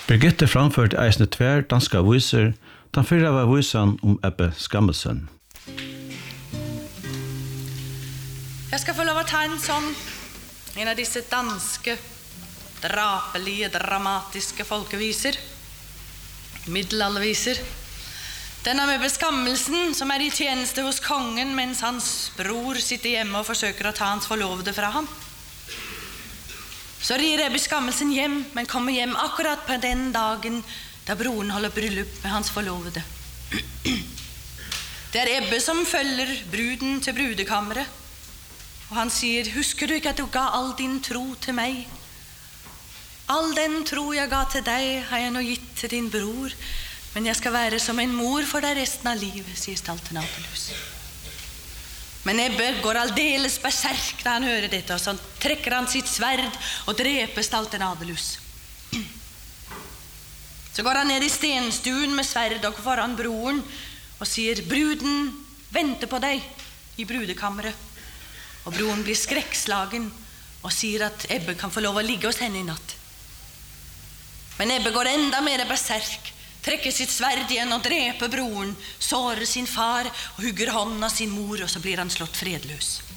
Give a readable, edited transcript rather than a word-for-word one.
Birgitte framførte eisne tver danska viser, den fyrre var visan Ebbe Skammelsen. Jeg skal få lov å ta en av disse danske, drapelige, dramatiske folkeviser, middelalderviser. Den av Ebbe Skammelsen, som i tjeneste hos kongen, mens hans bror sitter hjemme og forsøker å ta hans forlovede fra ham. Så rir Ebbe Skammelsen hjem, men kommer hjem akkurat på den dagen da broren holder bryllup med hans forlovede. Det Ebbe som følger bruden til brudekammeret, og han sier, husker du ikke at du ga all din tro til meg? All den tro jeg ga til deg har jeg nå gitt til din bror, men jeg skal være som en mor for deg resten av livet, sier stalten Adelus. Men Ebbe går aldeles berserk da han hører dette, og så trekker han sitt sverd og dreper stalten Adelus. Så går han ned i stenstuen med sverd og foran broren og sier, bruden venter på deg i brudekammeret. Og broren blir skrekkslagen og sier at Ebbe kan få lov å ligge hos henne i natt. Men Ebbe går enda mer berserk, trekker sitt sverd igjen og dreper broren, sårer sin far og hugger hånden av sin mor, og så blir han slått fredløs.